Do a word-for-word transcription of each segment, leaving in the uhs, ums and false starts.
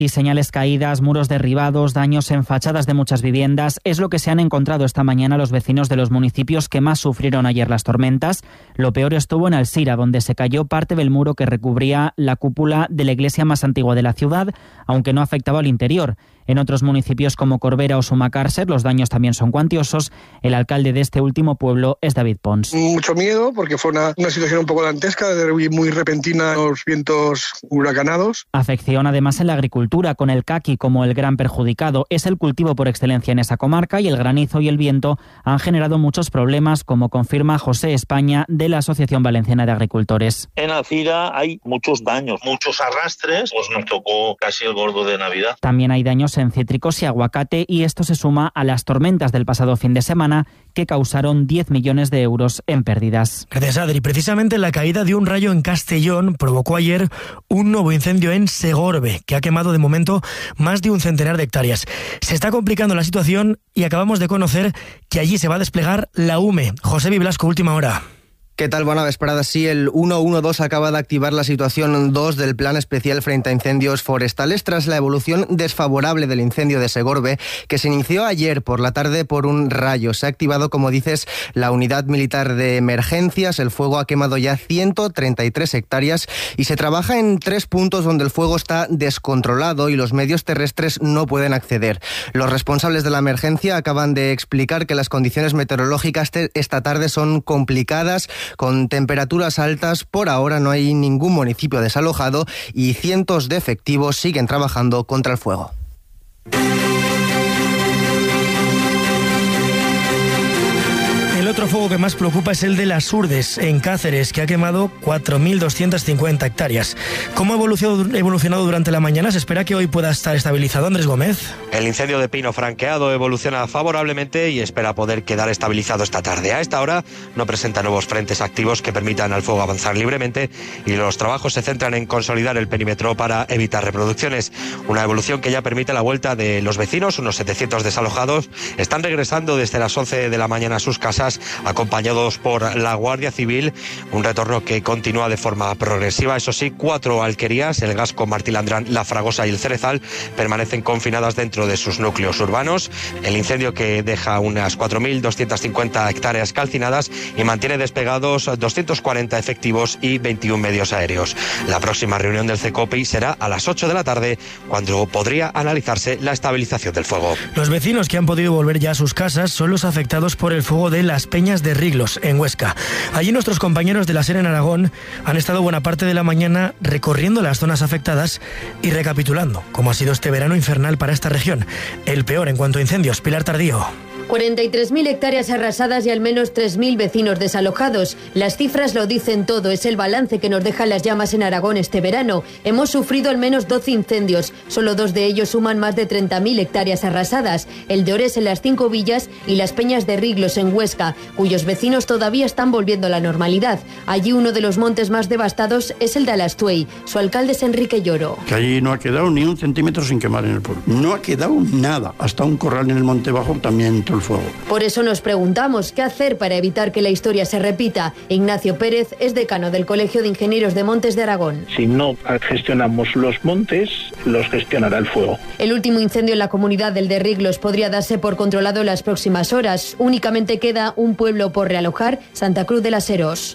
y señales caídas, muros derribados, daños en fachadas de muchas viviendas. Es lo que se han encontrado esta mañana los vecinos de los municipios que más sufrieron ayer las tormentas. Lo peor estuvo en Alsira, donde se cayó parte del muro que recubría la cúpula de la iglesia más antigua de la ciudad, aunque no afectaba al interior. En otros municipios como Corbera o Sumacàrcer los daños también son cuantiosos. El alcalde de este último pueblo es David Pons. Mucho miedo porque fue una, una situación un poco dantesca, muy repentina, los vientos huracanados. Afección además en la agricultura, con el caqui como el gran perjudicado. Es el cultivo por excelencia en esa comarca y el granizo y el viento han generado muchos problemas, como confirma José España de la Asociación Valenciana de Agricultores. En Alcira hay muchos daños, muchos arrastres, pues nos tocó casi el gordo de Navidad. También hay daños en cítricos y aguacate, y esto se suma a las tormentas del pasado fin de semana que causaron diez millones de euros en pérdidas. Gracias, Adri. Precisamente la caída de un rayo en Castellón provocó ayer un nuevo incendio en Segorbe, que ha quemado de momento más de un centenar de hectáreas. Se está complicando la situación y acabamos de conocer que allí se va a desplegar la U M E. José Biblasco, última hora. ¿Qué tal? Buena vesprada. Sí, el ciento doce acaba de activar la situación dos del Plan Especial frente a Incendios Forestales tras la evolución desfavorable del incendio de Segorbe, que se inició ayer por la tarde por un rayo. Se ha activado, como dices, la unidad militar de emergencias. El fuego ha quemado ya ciento treinta y tres hectáreas y se trabaja en tres puntos donde el fuego está descontrolado y los medios terrestres no pueden acceder. Los responsables de la emergencia acaban de explicar que las condiciones meteorológicas esta tarde son complicadas, con temperaturas altas. Por ahora no hay ningún municipio desalojado y cientos de efectivos siguen trabajando contra el fuego. El otro fuego que más preocupa es el de las Urdes, en Cáceres, que ha quemado cuatro mil doscientas cincuenta hectáreas. ¿Cómo ha evolucionado durante la mañana? Se espera que hoy pueda estar estabilizado. Andrés Gómez. El incendio de pino franqueado evoluciona favorablemente y espera poder quedar estabilizado esta tarde. A esta hora no presenta nuevos frentes activos que permitan al fuego avanzar libremente y los trabajos se centran en consolidar el perímetro para evitar reproducciones. Una evolución que ya permite la vuelta de los vecinos, unos setecientos desalojados, están regresando desde las once de la mañana a sus casas, acompañados por la Guardia Civil, un retorno que continúa de forma progresiva. Eso sí, cuatro alquerías, el Gasco, Martilandrán, La Fragosa y el Cerezal, permanecen confinadas dentro de sus núcleos urbanos. El incendio, que deja unas cuatro mil doscientas cincuenta hectáreas calcinadas y mantiene despegados doscientos cuarenta efectivos y veintiún medios aéreos. La próxima reunión del CECOPI será a las ocho de la tarde, cuando podría analizarse la estabilización del fuego. Los vecinos que han podido volver ya a sus casas son los afectados por el fuego de las Peñas de Riglos, en Huesca. Allí nuestros compañeros de la SER en Aragón han estado buena parte de la mañana recorriendo las zonas afectadas y recapitulando cómo ha sido este verano infernal para esta región. El peor en cuanto a incendios. Pilar Tardío. cuarenta y tres mil hectáreas arrasadas y al menos tres mil vecinos desalojados. Las cifras lo dicen todo. Es el balance que nos dejan las llamas en Aragón este verano. Hemos sufrido al menos doce incendios. Solo dos de ellos suman más de treinta mil hectáreas arrasadas. El de Ores en las Cinco Villas y las Peñas de Riglos en Huesca, cuyos vecinos todavía están volviendo a la normalidad. Allí uno de los montes más devastados es el de Alastuey. Su alcalde es Enrique Lloro. Que allí no ha quedado ni un centímetro sin quemar en el pueblo. No ha quedado nada. Hasta un corral en el Monte Bajo también entró el fuego. Por eso nos preguntamos qué hacer para evitar que la historia se repita. Ignacio Pérez es decano del Colegio de Ingenieros de Montes de Aragón. Si no gestionamos los montes, los gestionará el fuego. El último incendio en la comunidad del de Riglos podría darse por controlado en las próximas horas. Únicamente queda un pueblo por realojar, Santa Cruz de las Heros.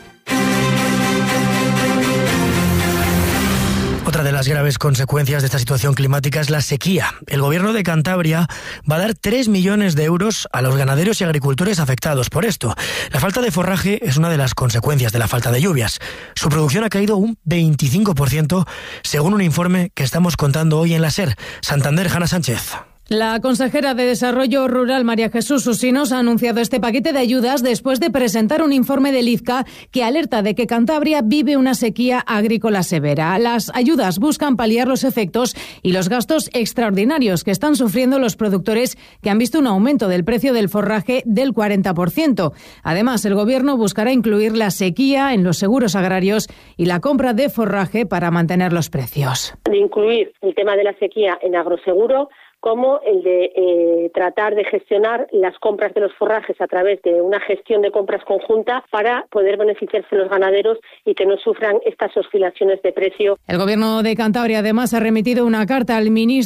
Otra de las graves consecuencias de esta situación climática es la sequía. El gobierno de Cantabria va a dar tres millones de euros a los ganaderos y agricultores afectados por esto. La falta de forraje es una de las consecuencias de la falta de lluvias. Su producción ha caído un veinticinco por ciento, según un informe que estamos contando hoy en la SER. Santander, Hanna Sánchez. La consejera de Desarrollo Rural, María Jesús Usinos, ha anunciado este paquete de ayudas después de presentar un informe del I Z C A que alerta de que Cantabria vive una sequía agrícola severa. Las ayudas buscan paliar los efectos y los gastos extraordinarios que están sufriendo los productores, que han visto un aumento del precio del forraje del cuarenta por ciento. Además, el Gobierno buscará incluir la sequía en los seguros agrarios y la compra de forraje para mantener los precios. De incluir el tema de la sequía en agroseguro, como el de eh, tratar de gestionar las compras de los forrajes a través de una gestión de compras conjunta para poder beneficiarse los ganaderos y que no sufran estas oscilaciones de precio. El Gobierno de Cantabria además ha remitido una carta al ministro